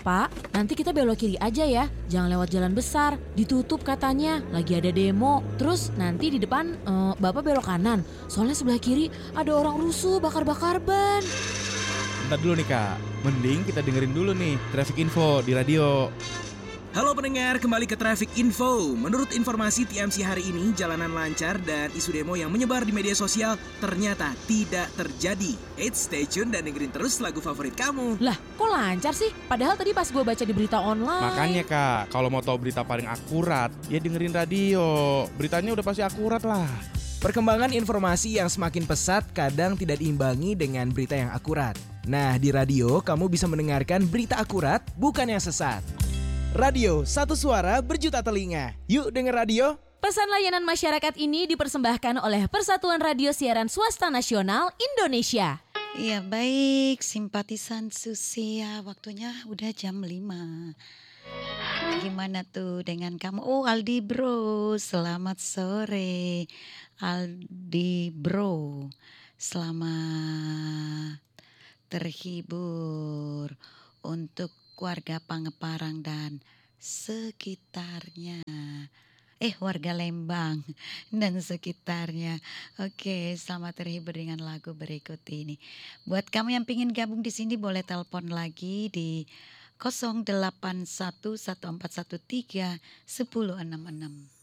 Pak, nanti kita belok kiri aja ya. Jangan lewat jalan besar. Ditutup katanya, lagi ada demo. Terus nanti di depan Bapak belok kanan. Soalnya sebelah kiri ada orang rusuh bakar-bakar ban. Bentar dulu nih Kak, mending kita dengerin dulu nih traffic info di radio. Halo pendengar, kembali ke Traffic Info. Menurut informasi TMC hari ini, jalanan lancar dan isu demo yang menyebar di media sosial ternyata tidak terjadi. Stay tune dan dengerin terus lagu favorit kamu. Lah, kok lancar sih? Padahal tadi pas gue baca di berita online. Makanya Kak, kalau mau tahu berita paling akurat, ya dengerin radio. Beritanya udah pasti akurat lah. Perkembangan informasi yang semakin pesat kadang tidak diimbangi dengan berita yang akurat. Nah, di radio kamu bisa mendengarkan berita akurat, bukan yang sesat. Radio, satu suara berjuta telinga. Yuk denger radio. Pesan layanan masyarakat ini dipersembahkan oleh Persatuan Radio Siaran Swasta Nasional Indonesia. Iya baik, simpatisan Susi ya, waktunya udah jam 5. Gimana tuh dengan kamu? Oh Aldi Bro, selamat sore Aldi Bro. Selamat terhibur untuk warga Pangeparang dan sekitarnya. Warga Lembang dan sekitarnya. Oke, selamat terhibur dengan lagu berikut ini. Buat kamu yang pingin gabung di sini boleh telepon lagi di 08114131313666.